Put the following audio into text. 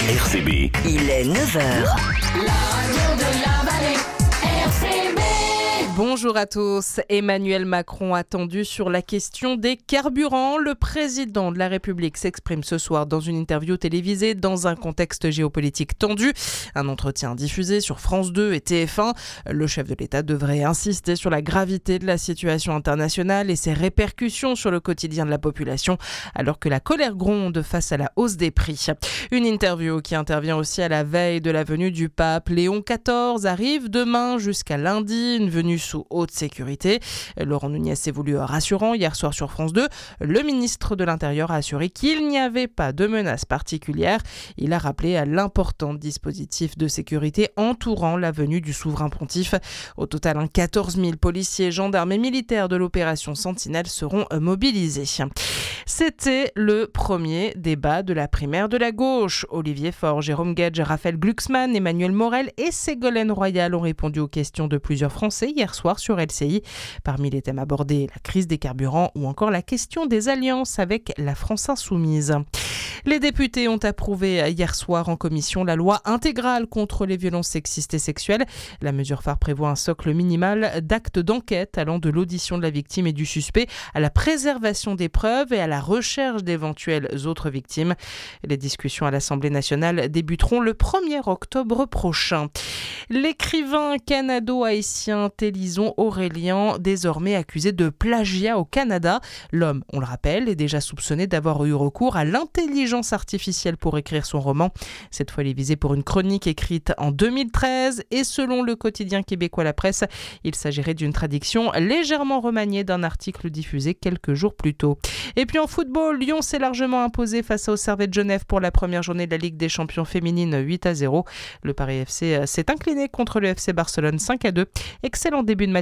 RCB. Il est 9h. Bonjour à tous. Emmanuel Macron attendu sur la question des carburants. Le président de la République s'exprime ce soir dans une interview télévisée dans un contexte géopolitique tendu. Un entretien diffusé sur France 2 et TF1. Le chef de l'État devrait insister sur la gravité de la situation internationale et ses répercussions sur le quotidien de la population, alors que la colère gronde face à la hausse des prix. Une interview qui intervient aussi à la veille de la venue du pape Léon XIV arrive demain jusqu'à lundi, une venue sous haute sécurité. Laurent Nunez s'est voulu rassurant hier soir sur France 2. Le ministre de l'Intérieur a assuré qu'il n'y avait pas de menace particulière. Il a rappelé l'important dispositif de sécurité entourant la venue du souverain pontife. Au total, 14 000 policiers, gendarmes et militaires de l'opération Sentinelle seront mobilisés. C'était le premier débat de la primaire de la gauche. Olivier Faure, Jérôme Guedj, Raphaël Glucksmann, Emmanuel Morel et Ségolène Royal ont répondu aux questions de plusieurs Français hier soir sur LCI. Parmi les thèmes abordés, la crise des carburants ou encore la question des alliances avec la France insoumise. Les députés ont approuvé hier soir en commission la loi intégrale contre les violences sexistes et sexuelles. La mesure phare prévoit un socle minimal d'actes d'enquête allant de l'audition de la victime et du suspect à la préservation des preuves et à la recherche d'éventuelles autres victimes. Les discussions à l'Assemblée nationale débuteront le 1er octobre prochain. L'écrivain canado-haïtien Télison Aurélien, désormais accusé de plagiat au Canada. L'homme, on le rappelle, est déjà soupçonné d'avoir eu recours à l'intelligence artificielle pour écrire son roman. Cette fois, il est visé pour une chronique écrite en 2013 et selon le quotidien québécois La Presse, il s'agirait d'une traduction légèrement remaniée d'un article diffusé quelques jours plus tôt. Et puis en football, Lyon s'est largement imposé face au Servette Genève pour la première journée de la Ligue des Champions féminine 8-0. Le Paris FC s'est incliné contre le FC Barcelone 5-2. Excellent début de match